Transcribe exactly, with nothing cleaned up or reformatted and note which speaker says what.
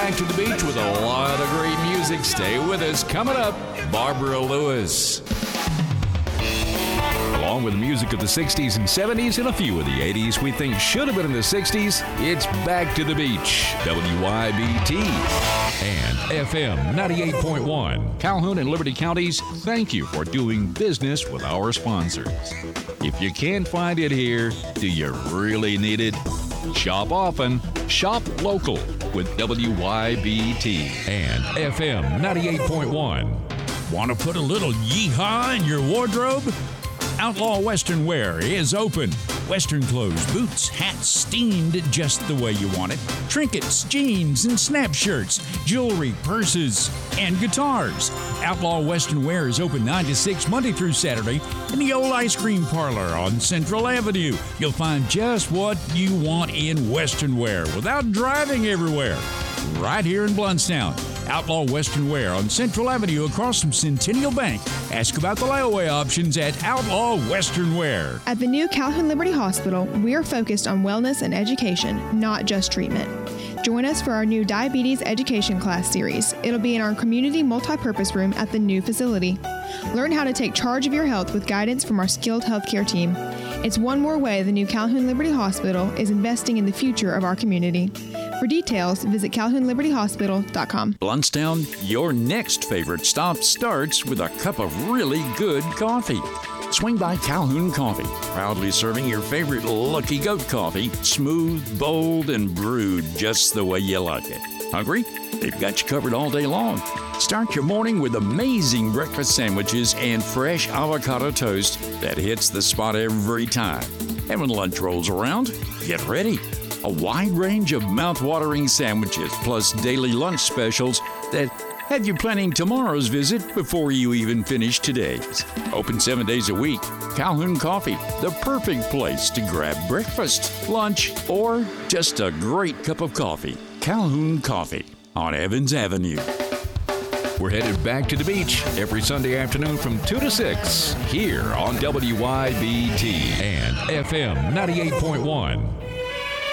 Speaker 1: back to the beach with a lot of great music. Stay with us. Coming up, Barbara Lewis. Along with the music of the sixties and seventies and a few of the eighties we think should have been in the sixties, it's Back to the Beach. W Y B T and F M ninety-eight point one. Calhoun and Liberty Counties, thank you for doing business with our sponsors. If you can't find it here, do you really need it? Shop often, shop local with W Y B T and F M ninety-eight point one.
Speaker 2: Want to put a little yeehaw in your wardrobe? Outlaw Western Wear is open. Western clothes, boots, hats, steamed just the way you want it. Trinkets, jeans, and snap shirts, jewelry, purses, and guitars. Outlaw Western Wear is open nine to six Monday through Saturday in the old ice cream parlor on Central Avenue. You'll find just what you want in Western Wear without driving everywhere. Right here in Blountstown. Outlaw Western Wear on Central Avenue across from Centennial Bank. Ask about the layaway options at Outlaw Western Wear.
Speaker 3: At the new Calhoun Liberty Hospital, we are focused on wellness and education, not just treatment. Join us for our new Diabetes Education Class series. It'll be in our community multipurpose room at the new facility. Learn how to take charge of your health with guidance from our skilled healthcare team. It's one more way the new Calhoun Liberty Hospital is investing in the future of our community. For details, visit calhoun liberty hospital dot com.
Speaker 2: Blountstown, your next favorite stop starts with a cup of really good coffee. Swing by Calhoun Coffee, proudly serving your favorite Lucky Goat coffee, smooth, bold, and brewed just the way you like it. Hungry? They've got you covered all day long. Start your morning with amazing breakfast sandwiches and fresh avocado toast that hits the spot every time. And when lunch rolls around, get ready. A wide range of mouth-watering sandwiches plus daily lunch specials that have you planning tomorrow's visit before you even finish today's. Open seven days a week. Calhoun Coffee, the perfect place to grab breakfast, lunch, or just a great cup of coffee. Calhoun Coffee on Evans Avenue.
Speaker 1: We're headed back to the beach every Sunday afternoon from two to six here on W Y B T and F M ninety-eight point one.